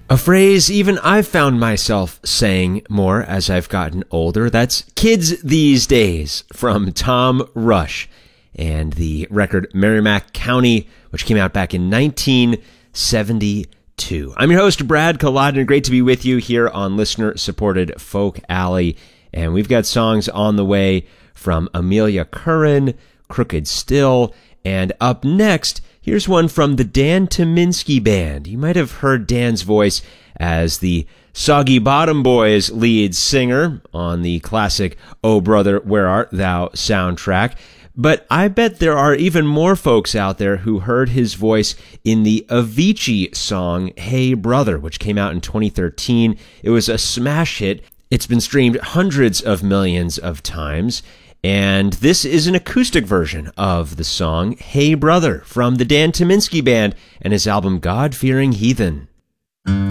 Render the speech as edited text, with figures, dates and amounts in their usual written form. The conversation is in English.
A phrase even I've found myself saying more as I've gotten older. That's "kids these days" from Tom Rush and the record Merrimack County, which came out back in 1972. I'm your host, Brad Culloden, and great to be with you here on listener-supported Folk Alley. And we've got songs on the way from Amelia Curran, Crooked Still, and up next, here's one from the Dan Tyminski Band. You might have heard Dan's voice as the Soggy Bottom Boys lead singer on the classic Oh Brother, Where Art Thou soundtrack. But I bet there are even more folks out there who heard his voice in the Avicii song Hey Brother, which came out in 2013. It was a smash hit. It's been streamed hundreds of millions of times. And this is an acoustic version of the song Hey Brother from the Dan Tyminski Band and his album God-Fearing Heathen.